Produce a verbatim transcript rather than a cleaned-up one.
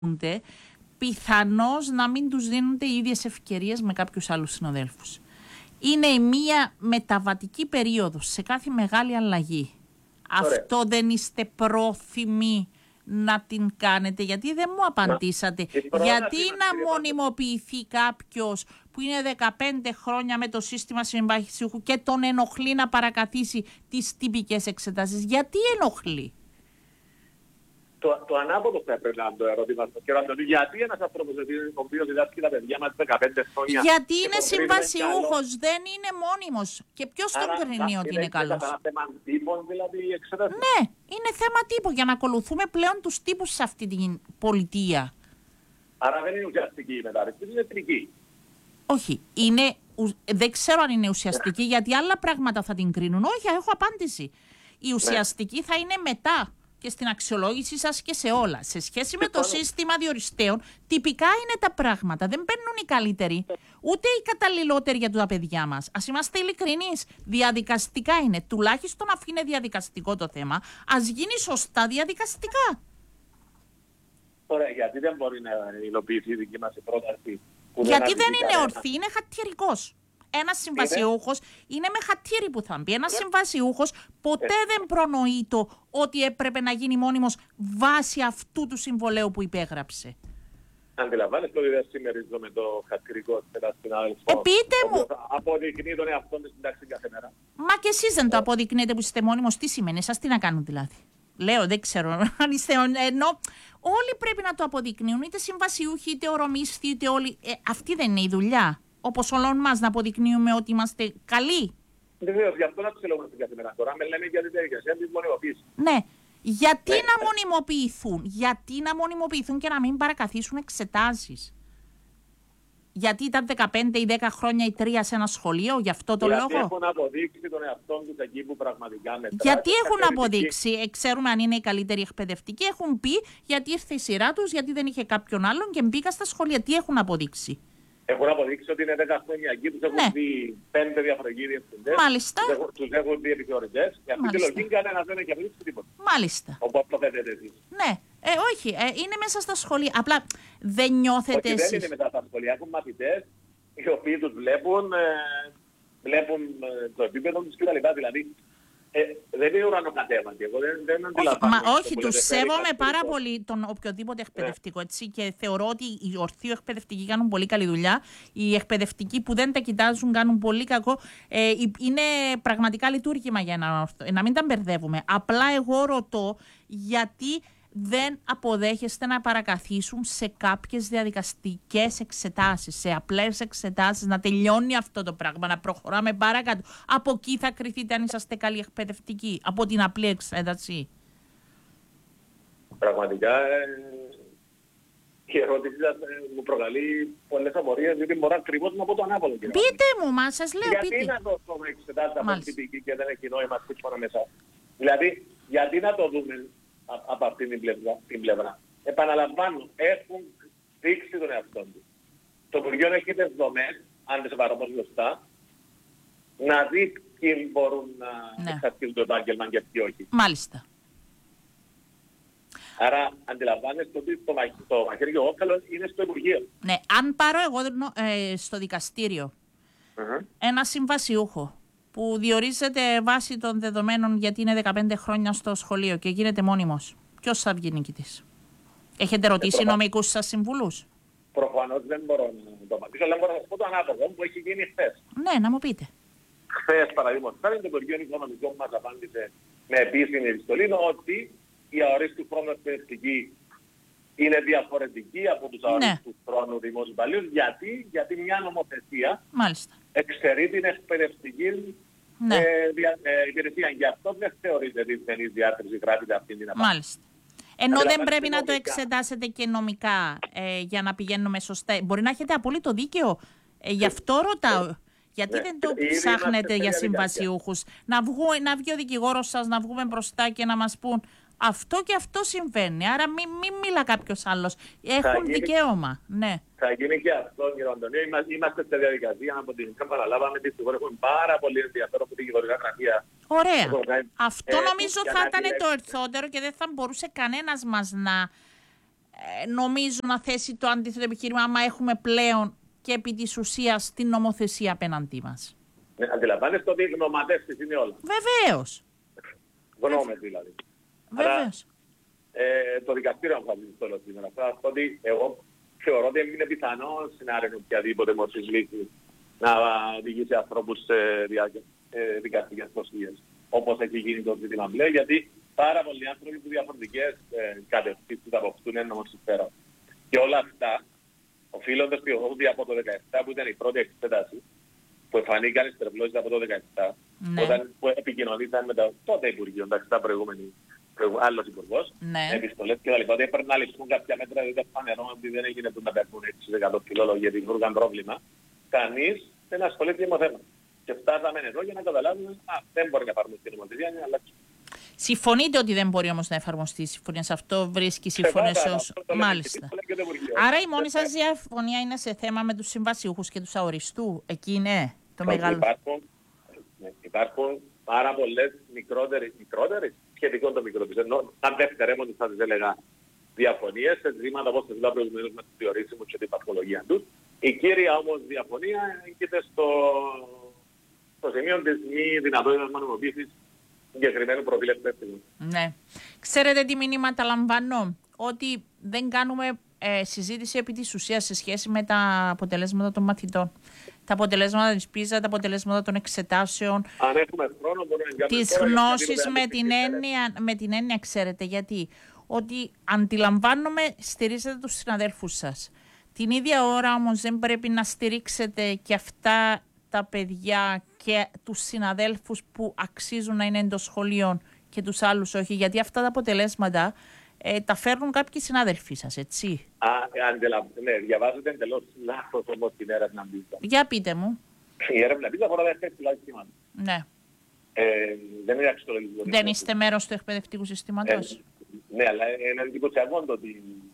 πιθανώς να μην τους δίνονται οι ίδιες ευκαιρίες με κάποιους άλλους συναδέλφους. Είναι μία μεταβατική περίοδος σε κάθε μεγάλη αλλαγή. Ωραία. Αυτό δεν είστε πρόθυμοι να την κάνετε? Γιατί δεν μου απαντήσατε. Μα, γιατί να μονιμοποιηθεί κάποιος που είναι δεκαπέντε χρόνια με το σύστημα συμβασιούχου και τον ενοχλεί να παρακαθίσει τις τυπικές εξετάσεις? Γιατί ενοχλεί? Το, το ανάποδο θα έπρεπε να είναι το ερώτημα στο κύριο Αντωνίου. Γιατί ένας άνθρωπος ο οποίος διδάσκει τα παιδιά μας δεκαπέντε χρόνια... Γιατί είναι συμβασιούχος, δεν είναι μόνιμος. Και ποιος τον κρίνει ότι είναι καλός? Είναι θέμα τύπων δηλαδή η εξέταση? Ναι, είναι θέμα τύπου για να ακολουθούμε πλέον τους τύπους σε αυτή την πολιτεία. Άρα δεν είναι ουσιαστική η μεταρρύθμιση, είναι εθνική. Όχι, είναι, δεν ξέρω αν είναι ουσιαστική, γιατί άλλα πράγματα θα την κρίνουν. Όχι, έχω απάντηση. Η ουσιαστική ναι. θα είναι μετά και στην αξιολόγηση σας και σε όλα. Σε σχέση με το σύστημα διοριστέων, τυπικά είναι τα πράγματα. Δεν παίρνουν οι καλύτεροι, ούτε οι καταλληλότεροι για τα παιδιά μας. Ας είμαστε ειλικρινείς. Διαδικαστικά είναι. Τουλάχιστον αφού είναι διαδικαστικό το θέμα, ας γίνει σωστά διαδικαστικά. Ωραία, γιατί δεν μπορεί να υλοποιηθεί η δική μας πρόταση? Γιατί δεν είναι ορθή, είναι χατηρικός. Ένας συμβασιούχος είναι με χατήρι που θα μπει. Ένας συμβασιούχος ποτέ ε. δεν προνοεί το ότι έπρεπε να γίνει μόνιμος βάσει αυτού του συμβολέου που υπέγραψε. Αντιλαμβάνεστε ότι δεν συμμερίζω με το χατηρικό ένα συνάδελφο? Ε, πείτε μου. Αποδεικνύει τον εαυτό του στην τάξη κάθε μέρα. Μα και εσείς δεν το αποδεικνύετε που είστε μόνιμος? Τι σημαίνει, σας τι να κάνουν δηλαδή? Λέω, δεν ξέρω αν είστε. Ενώ όλοι πρέπει να το αποδεικνύουν, είτε συμβασιούχοι, είτε ορομίσθοι, είτε όλοι. Ε, αυτή δεν είναι η δουλειά? Όπως όλων μας να αποδεικνύουμε ότι είμαστε καλοί. Βεβαίως, γι' αυτό να τους ελέγχουμε στην καθημερινά. Τώρα με λέμε για την διαδικασία της μονιμοποίησης. Ναι. Γιατί ναι. να μονιμοποιηθούν, γιατί να μονιμοποιηθούν και να μην παρακαθίσουν εξετάσεις? Γιατί ήταν δεκαπέντε ή δέκα χρόνια ή τρία σε ένα σχολείο, γι' αυτό το γιατί λόγο? Γιατί έχουν αποδείξει τον εαυτό τους εκεί που πραγματικά μετράει. Γιατί έχουν αποδείξει, ε, ξέρουμε αν είναι οι καλύτεροι εκπαιδευτικοί, έχουν πει γιατί ήρθε η σειρά τους, γιατί δεν είχε κάποιον άλλον και μπήκα στα σχολεία. Τι έχουν αποδείξει? Έχουν αποδείξει ότι είναι δέκα χρόνια εκεί, τους έχουν ναι. δει πέντε διαφορετικοί διευθυντές. Μάλιστα. Τους έχουν, τους έχουν δει επιθεωρητές. Και αυτή τη λογική κανένας δεν έχει αποδείξει τίποτα. Μάλιστα. Όπως το θέτετε εσείς. Ναι. Ε, όχι, ε, είναι μέσα στα σχολεία. Απλά δεν νιώθετε όχι, εσείς? δεν είναι μέσα στα σχολεία. Έχουν μαθητές οι οποίοι τους βλέπουν, ε, βλέπουν ε, το επίπεδο τους κτλ. Δηλαδή, Ε, δεν είναι ουρανοκατέβαντη. Εγώ δεν, δεν αντιλαμβάνομαι. Μα όχι, τους σέβομαι πάρα πολύ τον οποιοδήποτε εκπαιδευτικό. Ναι. Έτσι, και θεωρώ ότι οι ορθοί εκπαιδευτικοί κάνουν πολύ καλή δουλειά. Οι εκπαιδευτικοί που δεν τα κοιτάζουν κάνουν πολύ κακό. Ε, είναι πραγματικά λειτουργήμα για να, να μην τα μπερδεύουμε. Απλά εγώ ρωτώ γιατί δεν αποδέχεστε να παρακαθίσουν σε κάποιες διαδικαστικές εξετάσεις, σε απλές εξετάσεις, να τελειώνει αυτό το πράγμα, να προχωράμε παρακάτω. Από εκεί θα κριθείτε αν είσαστε καλοί εκπαιδευτικοί, από την απλή εξέταση. Πραγματικά ε, η ερώτηση σας ε, μου προκαλεί πολλές απορίες, διότι μπορώ ακριβώς να πω το ανάποδο. Πείτε μου, μα σας λέω. Γιατί πείτε. να το δούμε εξετάσεις από την τυπική και δεν έχει νόημα πάνω μέσα? Δηλαδή, γιατί να το δούμε από αυτή την πλευρά, την πλευρά. Επαναλαμβάνω, έχουν δείξει τον εαυτό του. Το Υπουργείο έχει τις δομές, αν δεν σε παραπάνω σωστά, να δει ποιοι μπορούν να ναι. εξασκήσουν το επάγγελμα και ποιοι όχι. Μάλιστα. Άρα αντιλαμβάνεστε ότι το, το μαχαίρι και ο όκαλος είναι στο Υπουργείο. Ναι, αν πάρω εγώ ε, στο δικαστήριο uh-huh. ένα συμβασιούχο που διορίζεται βάσει των δεδομένων γιατί είναι δεκαπέντε χρόνια στο σχολείο και γίνεται μόνιμος, ποιος θα βγει νικητής? Έχετε ρωτήσει ε, νομικούς σας συμβούλους? Προφανώς δεν μπορώ να το απαντήσω, αλλά μπορώ να σας πω το ανάποδο που έχει γίνει χθες. Ναι, να μου πείτε. Χθες, παραδείγματος χάρη, το Υπουργείο Οικονομικών μας απάντησε με επίσημη επιστολή ότι η αορίστου χρόνου εκπαιδευτική είναι διαφορετική από τους αορίστους ναι. χρόνου δημόσιου υπαλλήλους. Γιατί? Γιατί μια νομοθεσία Μάλιστα. εξαιρεί την εκπαιδευτική ναι. ε, δια, ε, υπηρεσία. Γι' αυτό δεν θεωρείται διεθνής διάτρηση κράτητα αυτή την απάντηση. Μάλιστα. Ενώ δεν πρέπει να το εξετάσετε και νομικά ε, για να πηγαίνουμε σωστά. Μπορεί να έχετε απόλυτο δίκαιο. Ε, γι' αυτό ρωτάω. Ε, Γιατί ναι. δεν το ψάχνετε για συμβασιούχους? Να, βγω, να βγει ο δικηγόρος σας, να βγούμε μπροστά και να μας πούν αυτό και αυτό συμβαίνει. Άρα μην μη μιλά κάποιος άλλος. Έχουν γίνει, δικαίωμα. Ναι. Θα γίνει και αυτό, κύριε Αντωνίου. Είμαστε σε διαδικασία από την παραλάβαμε τη στιγμή. Έχουμε πάρα πολύ ενδιαφέρον από την δικηγορικά γραφεία. Ωραία. Αυτό ε, νομίζω θα ήταν το ορθότερο και δεν θα μπορούσε κανένας μας να ε, νομίζω να θέσει το αντίθετο επιχείρημα άμα έχουμε πλέον και επί της ουσίας την νομοθεσία απέναντί μας. Ναι, αντιλαμβάνεστε ότι οι γνωματεύσεις είναι όλα. Βεβαίως. Γνώμες δηλαδή. Βεβαίως. Ε, το δικαστήριο αποφασίζει το όλο σήμερα. Αυτό ότι εγώ θεωρώ ότι είναι πιθανό να είναι οποιαδήποτε μορφή λύση να οδηγήσει ανθρώπους σε ε, δικαστικές προσφυγές. Όπως έχει γίνει το ζήτημα πλέον, γιατί πάρα πολλοί άνθρωποι που διαφορετικές ε, κατευθύνσεις αποκτούν έννομο συμφέρον. Και όλα αυτά οφείλονται ότι από το δεκαεπτά που ήταν η πρώτη εξέταση, που εμφανίστηκαν οι στρεβλώσεις από το δεκαεπτά, ναι. Όταν που επικοινωνήσαν με το τότε Υπουργείο, εντάξει, τα προηγούμενη, άλλος υπουργός, ναι. επιστολές και τα λοιπά, ότι έπρεπε να ληφθούν κάποια μέτρα, διότι φανερό ότι δεν έγινε που να παίρνουν έξι τοις εκατό φιλόλογοι γιατί δημιουργούν πρόβλημα. Κανείς δεν ασχολείται με το θέμα. Και φτάσαμε εδώ για να καταλάβουμε ότι δεν μπορεί να εφαρμοστεί η νομοθεσία, να αλλάξει. Συμφωνείτε ότι δεν μπορεί όμως να εφαρμοστεί η συμφωνία σε αυτό, βρίσκει σύμφωνες ως... Μάλιστα. Άρα η μόνη σας διαφωνία είναι σε θέμα με τους συμβασιούχους και τους αοριστού. Εκεί είναι το μεγάλο... Υπάρχουν, ναι, υπάρχουν πάρα πολλές μικρότερες, μικρότερες σχετικών των μικρότερες. Ενώ αν δευτερεύονται θα τις έλεγα διαφωνίες σε ζητήματα όπως τις λέω προηγουμένως με τις θεωρήσεις μου και την παθολογία τους. Η κύρια όμως διαφωνία έγκυται στο, στο σημείο της μη δυνατότητας νομιμοποίησης συγκεκριμένου προφίλ εκπαιδευτικού. Ναι. Ξέρετε τι μηνύματα λαμβάνω? Ότι δεν κάνουμε ε, συζήτηση επί της ουσίας σε σχέση με τα αποτελέσματα των μαθητών. Τα αποτελέσματα της πίζα, τα αποτελέσματα των εξετάσεων. Αν έχουμε χρόνο, μπορούμε να κάνουμε τις γνώσεις με την, έννοια, με την έννοια, ξέρετε γιατί. Ότι αντιλαμβάνομαι στηρίζετε τους συναδέλφους σας. Την ίδια ώρα όμως δεν πρέπει να στηρίξετε και αυτά τα παιδιά και τους συναδέλφους που αξίζουν να είναι εντός σχολείων και τους άλλους όχι. Γιατί αυτά τα αποτελέσματα ε, τα φέρνουν κάποιοι συνάδελφοί σας, έτσι. Α, αντιλαμβάνομαι. Ναι, διαβάζετε εντελώς λάθος όμως την έρευνα πίζα. Για πείτε μου. Η έρευνα πίζα αφορά τα υψηλά συστήματα. Ναι. Ε, δεν είναι αξιολογικό. Δεν είστε μέρος του εκπαιδευτικού συστήματος. Ε, ναι, αλλά είναι εντυπωσιακό το ότι